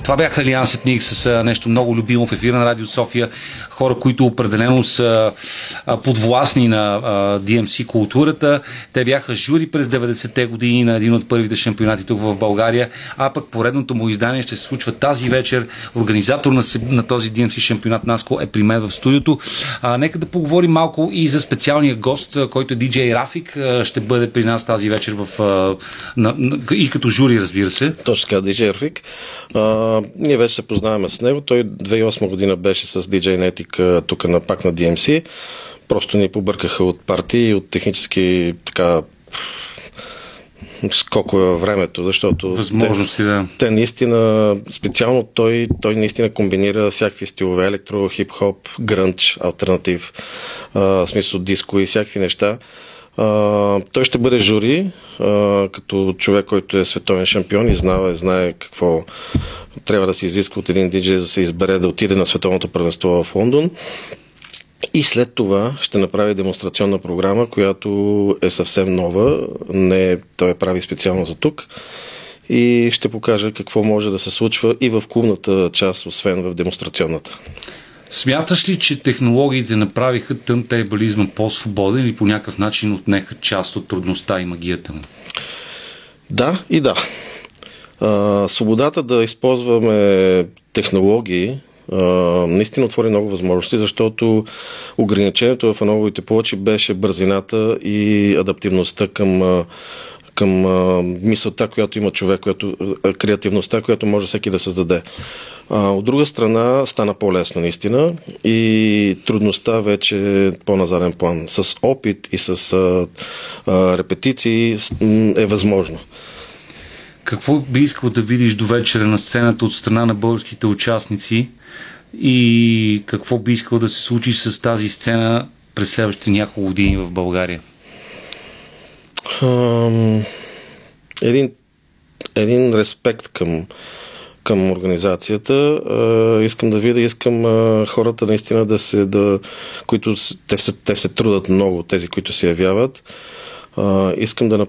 Това бяха Алианс Етник с нещо много любимо в ефира на Радио София. Хора, които определено са подвластни на DMC културата. Те бяха жури през 90-те години на един от първите шампионати тук в България, а пък поредното му издание ще се случва тази вечер. Организатор на този DMC шампионат Наско е при мен в студиото. Нека да поговорим малко и за специалния гост, който е DJ Рафик. Ще бъде при нас тази вечер и като жури, разбира се. Точно така, DJ Рафик. Ние вече се познаваме с него. Той 2008 година беше с DJ Неtik тук пак на DMC. Просто ни побъркаха от партии, от технически така скокове във времето, защото възможности, те наистина, специално той наистина комбинира всякакви стилове, електро, хип-хоп, грънч, алтернатив, в смисъл диско и всякакви неща. Той ще бъде жури, като човек, който е световен шампион и знае какво трябва да се изиска от един диджей, за да се избере да отиде на световното първенство в Лондон. И след това ще направи демонстрационна програма, която е съвсем нова. Той я прави специално за тук. И ще покаже какво може да се случва и в клубната част, освен в демонстрационната. Смяташ ли, че технологиите направиха търнтейбълизма по-свободен или по някакъв начин отнеха част от трудността и магията му? Да и да. Свободата да използваме технологии наистина отвори много възможности, защото ограничението в аналоговите плочи беше бързината и адаптивността към мисълта, която има човек, креативността, която може всеки да създаде. От друга страна стана по-лесно наистина и трудността вече е по-назаден план. С опит и с репетиции е възможно. Какво би искал да видиш до вечера на сцената от страна на българските участници и какво би искал да се случи с тази сцена през следващите няколко години в България? Един респект към организацията. Искам да видя, хората наистина които те се трудат много, тези, които се явяват. Искам